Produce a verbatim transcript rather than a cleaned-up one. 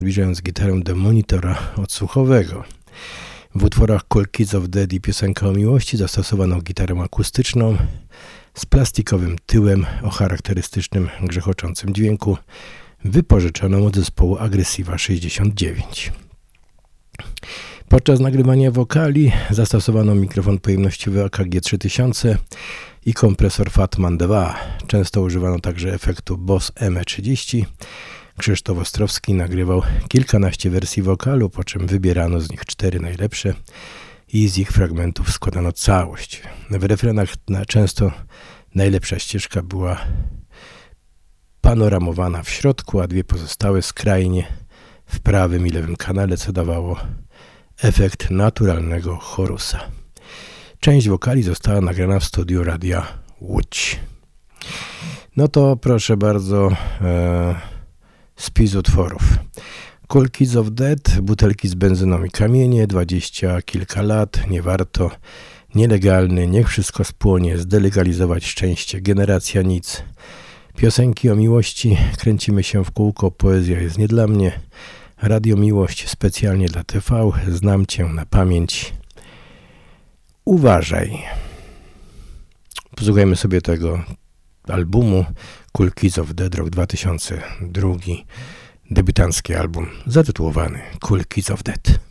zbliżając gitarę do monitora odsłuchowego. W utworach Cool Kids of Dead i Piosenka o miłości zastosowano gitarę akustyczną z plastikowym tyłem o charakterystycznym grzechoczącym dźwięku, wypożyczoną od zespołu Aggressiva sześćdziesiąt dziewięć. Podczas nagrywania wokali zastosowano mikrofon pojemnościowy A K G trzy tysiące i kompresor Fatman dwa. Często używano także efektu Boss M E trzydzieści. Krzysztof Ostrowski nagrywał kilkanaście wersji wokalu, po czym wybierano z nich cztery najlepsze i z ich fragmentów składano całość. W refrenach na często najlepsza ścieżka była panoramowana w środku, a dwie pozostałe skrajnie w prawym i lewym kanale, co dawało efekt naturalnego chorusa. Część wokali została nagrana w studiu Radia Łódź. No to proszę bardzo, e, spis utworów. Cool Kids of Dead, butelki z benzyną i kamienie, dwadzieścia kilka lat, nie warto, nielegalny, niech wszystko spłonie, zdelegalizować szczęście, generacja nic, piosenki o miłości, kręcimy się w kółko, poezja jest nie dla mnie, Radio Miłość specjalnie dla T V, znam cię na pamięć, uważaj. Posłuchajmy sobie tego albumu Cool Kids of Dead, rok dwa tysiące drugi, debiutancki album zatytułowany Cool Kids of Dead.